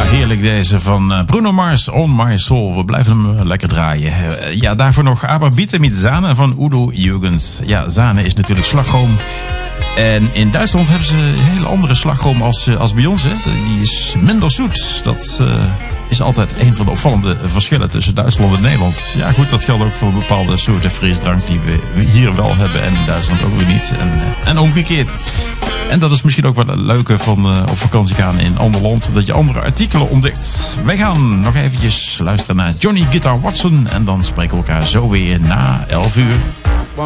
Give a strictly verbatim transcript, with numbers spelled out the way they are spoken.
heerlijk deze van Bruno Mars, On My Soul. We blijven hem lekker draaien. Ja, daarvoor nog Aber bitte mit Sahne van Udo Jürgens. Ja, Sahne is natuurlijk slagroom. En in Duitsland hebben ze een hele andere slagroom als, als bij ons. Hè. Die is minder zoet. Dat uh, is altijd een van de opvallende verschillen tussen Duitsland en Nederland. Ja goed, dat geldt ook voor bepaalde soorten frisdrank die we hier wel hebben en in Duitsland ook weer niet. En, en omgekeerd. En dat is misschien ook wat het leuke van uh, op vakantie gaan in een ander land. Dat je andere artikelen ontdekt. Wij gaan nog eventjes luisteren naar Johnny Guitar Watson. En dan spreken we elkaar zo weer na elf uur.